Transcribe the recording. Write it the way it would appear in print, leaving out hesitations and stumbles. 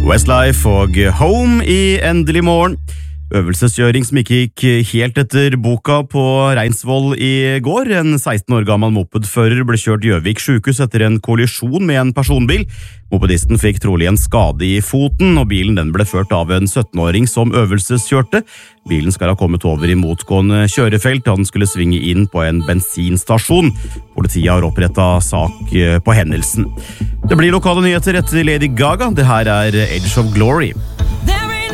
Westlife og Home i Endelig morgen. Øvelseskjøring som ikke gikk helt etter boka på Reinsvoll i går. En 16 år gammel mopedfører ble kjørt Gjøvik sykehus etter en kollisjon med en personbil. Mopedisten fikk trolig en skade i foten, og bilen den ble ført av en 17-åring som øvelseskjørte. Bilen skal ha kommet over i motgående kjørefelt da den skulle svinge inn på en bensinstasjon. Politiet har opprettet sak på hendelsen. Det blir lokale nyheter etter Lady Gaga. Det her er Age of Glory.